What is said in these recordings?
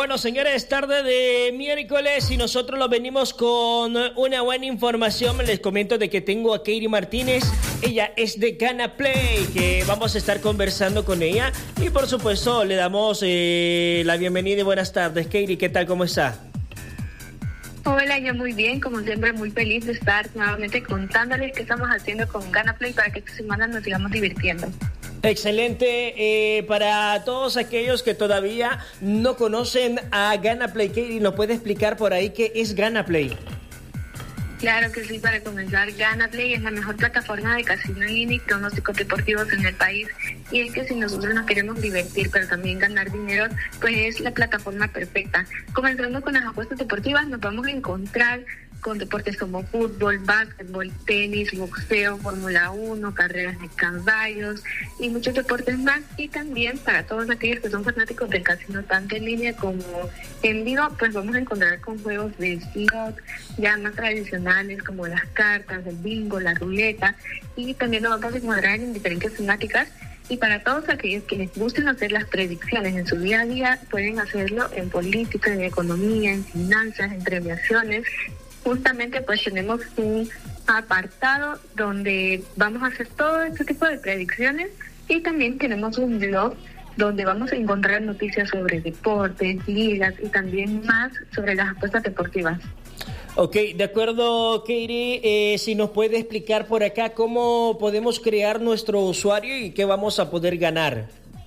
Bueno, señores, tarde de miércoles y nosotros lo venimos con una buena información. Les comento de que tengo a Katie Martínez. Ella es de Gana Play, que vamos a estar conversando con ella. Y por supuesto, le damos la bienvenida y buenas tardes. Katie, ¿qué tal? ¿Cómo está? Hola, yo muy bien, como siempre muy feliz de estar nuevamente contándoles qué estamos haciendo con Gana Play para que esta semana nos sigamos divirtiendo. Excelente, para todos aquellos que todavía no conocen a Gana Play, Katie, ¿nos puede explicar por ahí qué es Gana Play? Claro que sí, para comenzar, Gana Play es la mejor plataforma de casino en línea y pronósticos deportivos en el país. Y es que si nosotros nos queremos divertir, pero también ganar dinero, pues es la plataforma perfecta. Comenzando con las apuestas deportivas, nos vamos a encontrar con deportes como fútbol, básquetbol, tenis, boxeo, Fórmula 1, carreras de caballos y muchos deportes más. Y también para todos aquellos que son fanáticos del casino, tanto en línea como en vivo, pues vamos a encontrar con juegos de slot ya más tradicionales como las cartas, el bingo, la ruleta, y también nos vamos a encontrar en diferentes temáticas. Y para todos aquellos que les gusten hacer las predicciones en su día a día, pueden hacerlo en política, en economía, en finanzas, en premiaciones. Justamente pues tenemos un apartado donde vamos a hacer todo este tipo de predicciones, y también tenemos un blog donde vamos a encontrar noticias sobre deportes, ligas y también más sobre las apuestas deportivas. Ok, de acuerdo, Katie, si nos puede explicar por acá cómo podemos crear nuestro usuario y qué vamos a poder ganar.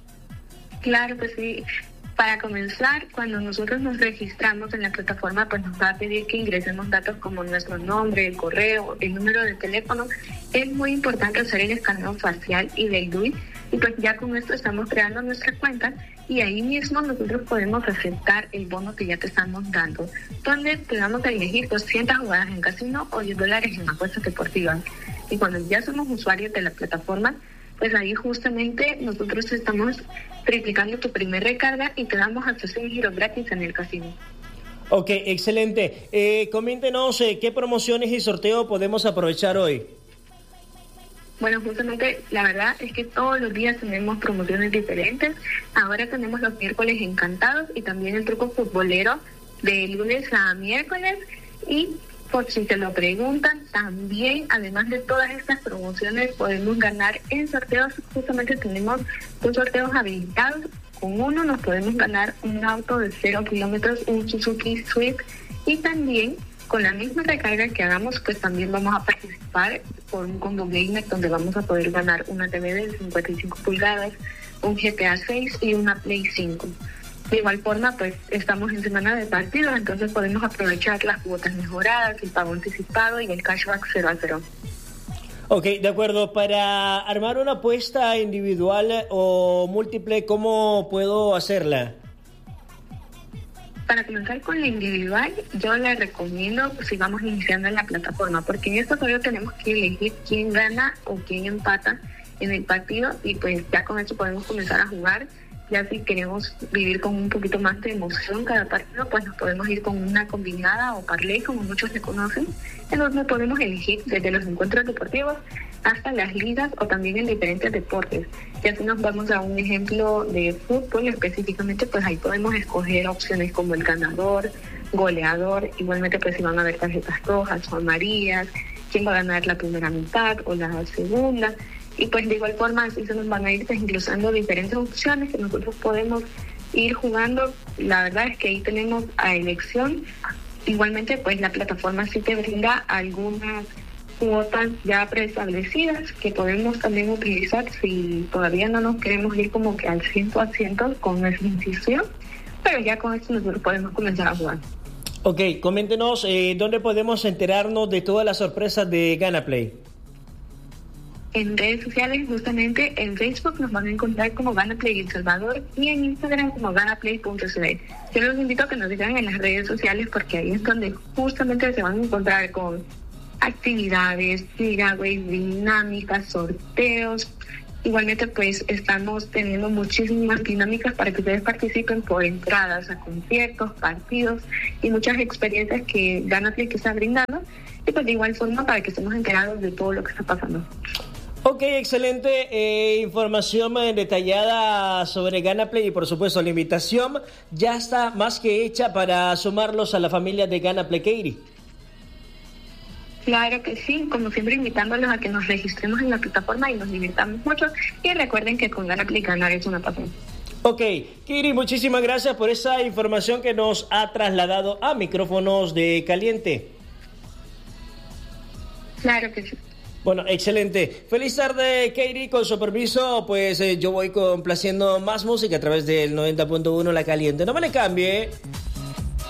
Claro que sí. Para comenzar, cuando nosotros nos registramos en la plataforma, pues nos va a pedir que ingresemos datos como nuestro nombre, el correo, el número de teléfono. Es muy importante hacer el escaneo facial y del DUI, y pues ya con esto estamos creando nuestra cuenta, y ahí mismo nosotros podemos aceptar el bono que ya te estamos dando, donde te damos a elegir 200 jugadas en casino o $10 en apuestas deportivas. Y cuando ya somos usuarios de la plataforma, pues ahí justamente nosotros estamos triplicando tu primer recarga y te damos acceso a un giro gratis en el casino. Ok, excelente. Coméntenos qué promociones y sorteo podemos aprovechar hoy. Bueno, justamente la verdad es que todos los días tenemos promociones diferentes. Ahora tenemos los miércoles encantados y también el truco futbolero de lunes a miércoles. Y por si se lo preguntan, también, además de todas estas promociones, podemos ganar en sorteos. Justamente tenemos 2 sorteos habilitados. Con uno nos podemos ganar un auto de 0 kilómetros, un Suzuki Swift, y también con la misma recarga que hagamos, pues también vamos a participar por un combo gamer donde vamos a poder ganar una TV de 55 pulgadas, un GTA 6 y una Play 5. De igual forma, pues estamos en semana de partidos, entonces podemos aprovechar las cuotas mejoradas, el pago anticipado y el cashback 0 a 0. Ok, de acuerdo. Para armar una apuesta individual o múltiple, ¿cómo puedo hacerla? Para comenzar con la individual, yo le recomiendo si vamos iniciando en la plataforma, porque en esto solo tenemos que elegir quién gana o quién empata en el partido, y pues ya con eso podemos comenzar a jugar. Ya si queremos vivir con un poquito más de emoción cada partido, pues nos podemos ir con una combinada o parlay, como muchos se conocen, en donde podemos elegir desde los encuentros deportivos hasta las ligas o también en diferentes deportes. Ya si nos vamos a un ejemplo de fútbol específicamente, pues ahí podemos escoger opciones como el ganador, goleador, igualmente pues si van a haber tarjetas rojas o amarillas, quién va a ganar la primera mitad o la segunda. Y pues de igual forma así se nos van a ir desglosando diferentes opciones que nosotros podemos ir jugando. La verdad es que ahí tenemos a elección. Igualmente pues la plataforma sí te brinda algunas cuotas ya preestablecidas que podemos también utilizar si todavía no nos queremos ir como que al 100% con nuestra incisión, pero ya con esto nosotros podemos comenzar a jugar. Ok, coméntenos dónde podemos enterarnos de todas las sorpresas de Gana Play. En redes sociales, justamente en Facebook nos van a encontrar como Gana Play El Salvador, y en Instagram como ganaplay.cl. Yo los invito a que nos sigan en las redes sociales, porque ahí es donde justamente se van a encontrar con actividades, giveaways, dinámicas, sorteos. Igualmente pues estamos teniendo muchísimas dinámicas para que ustedes participen por entradas a conciertos, partidos y muchas experiencias que Gana Play que está brindando, y pues de igual forma para que estemos enterados de todo lo que está pasando. Ok, excelente información detallada sobre GanaPlay y por supuesto la invitación ya está más que hecha para sumarlos a la familia de GanaPlay, Katie. Claro que sí, como siempre invitándolos a que nos registremos en la plataforma y nos divirtamos mucho y recuerden que con GanaPlay ganar es una pasión. Ok, Katie, muchísimas gracias por esa información que nos ha trasladado a micrófonos de Caliente. Claro que sí. Bueno, excelente. Feliz tarde, Katie. Con su permiso, pues yo voy complaciendo más música a través del 90.1 La Caliente. No me le cambie.